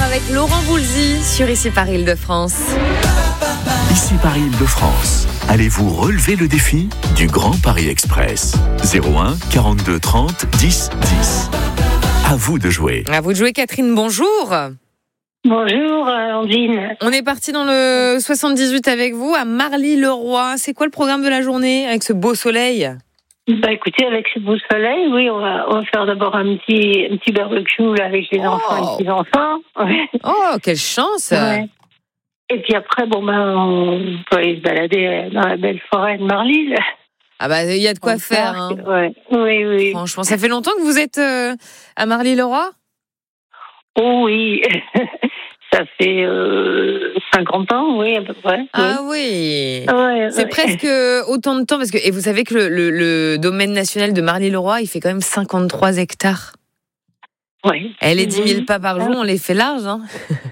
avec Laurent Voulzy sur Ici Paris Île-de-France. Ici Paris Île-de-France. Allez-vous relever le défi du Grand Paris Express? 01 42 30 10 10. À vous de jouer. À vous de jouer, Catherine, bonjour. Bonjour, Andine. On est parti dans le 78 avec vous, à Marly-le-Roi. C'est quoi le programme de la journée avec ce beau soleil? Écoutez, avec ce beau soleil, oui, on va faire d'abord un petit barbecue là, avec les enfants et les petits-enfants. Ouais. Oh, quelle chance! Ouais. Et puis après, on peut aller se balader dans la belle forêt de Marly. Ah bah, il y a de quoi faire. Hein. Ouais. Oui. Franchement, ça fait longtemps que vous êtes à Marly-le-Roi? Oh oui, ça fait 50 ans, oui, à peu près. Ah oui, C'est presque autant de temps, parce que, et vous savez que le domaine national de Marly-le-Roi, il fait quand même 53 hectares. Oui. Et les 10 000 pas par jour, on les fait larges, hein.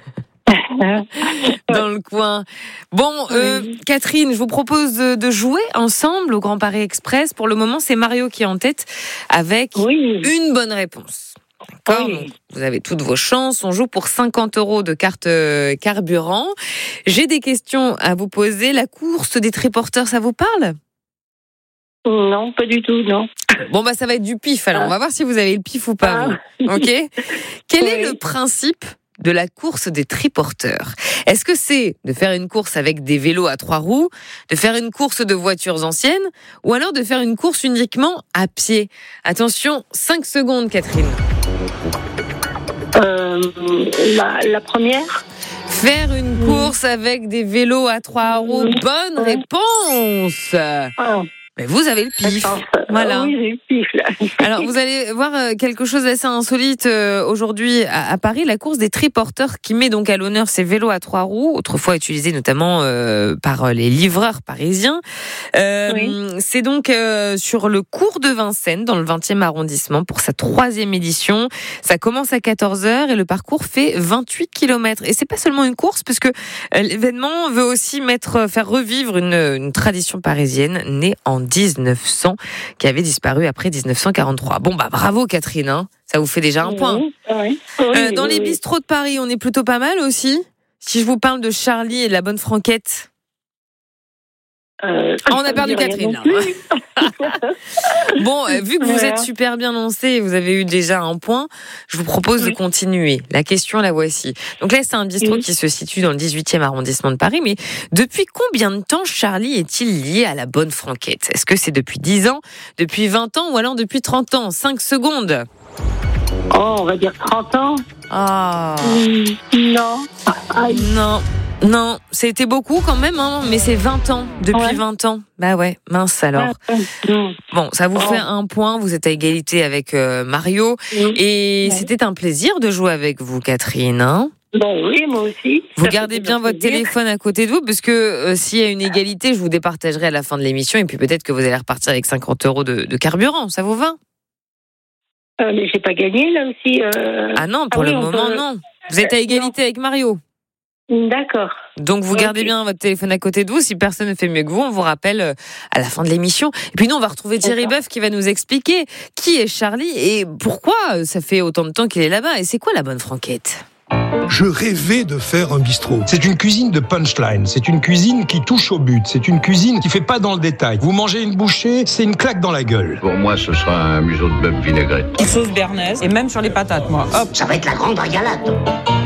Dans le coin. Bon, Catherine, je vous propose de jouer ensemble au Grand Paris Express. Pour le moment, c'est Mario qui est en tête avec une bonne réponse. D'accord, donc, vous avez toutes vos chances. On joue pour 50 € de carte carburant. J'ai des questions à vous poser. La course des triporteurs, ça vous parle? Non, pas du tout, non. Bon, ça va être du pif. Alors, on va voir si vous avez le pif ou pas. Vous. Ok. Quel est le principe de la course des triporteurs? Est-ce que c'est de faire une course avec des vélos à 3 roues, de faire une course de voitures anciennes, ou alors de faire une course uniquement à pied? Attention, 5 secondes, Catherine. La première. Faire une course avec des vélos à 3 roues. Bonne réponse. Mais vous avez le pif. Voilà. Oui, j'ai le pif, là. Alors, vous allez voir quelque chose d'assez insolite aujourd'hui à Paris, la course des triporteurs qui met donc à l'honneur ces vélos à 3 roues, autrefois utilisés notamment par les livreurs parisiens. C'est donc sur le cours de Vincennes, dans le 20e arrondissement, pour sa 3e édition. Ça commence à 14h et le parcours fait 28 km. Et c'est pas seulement une course, parce que l'événement veut aussi faire revivre une tradition parisienne née en 1900, qui avait disparu après 1943. Bon, bravo Catherine, hein. Ça vous fait déjà un point. Dans les bistrots de Paris, on est plutôt pas mal aussi. Si je vous parle de Charlie et de la bonne franquette. On a perdu Catherine. Là. Bon, vu que vous êtes super bien lancé et vous avez eu déjà un point, je vous propose de continuer. La question, la voici. Donc là, c'est un bistrot qui se situe dans le 18e arrondissement de Paris, mais depuis combien de temps Charlie est-il lié à la bonne franquette? Est-ce que c'est depuis 10 ans, depuis 20 ans ou alors depuis 30 ans? 5 secondes. On va dire 30 ans. Non. Non, c'était beaucoup quand même, hein, mais c'est 20 ans, depuis 20 ans. Bah ouais, mince alors. Bon, ça vous fait un point, vous êtes à égalité avec Mario, et c'était un plaisir de jouer avec vous, Catherine. Hein. Oui, moi aussi. Vous gardez bien votre téléphone à côté de vous, parce que s'il y a une égalité, je vous départagerai à la fin de l'émission, et puis peut-être que vous allez repartir avec 50 € de carburant, ça vous va? Mais j'ai pas gagné là aussi. Ah non, pour le moment non. Vous êtes à égalité avec Mario. D'accord. Donc vous gardez bien votre téléphone à côté de vous. Si personne ne fait mieux que vous, on vous rappelle à la fin de l'émission. Et puis nous, on va retrouver Thierry Boeuf qui va nous expliquer qui est Charlie et pourquoi ça fait autant de temps qu'il est là-bas. Et c'est quoi la bonne franquette? Je rêvais de faire un bistrot. C'est une cuisine de punchline, c'est une cuisine qui touche au but, c'est une cuisine qui fait pas dans le détail. Vous mangez une bouchée, c'est une claque dans la gueule. Pour moi, ce sera un museau de bœuf vinaigrette. Sauce béarnaise et même sur les patates, moi. Hop. Ça va être la grande régalade.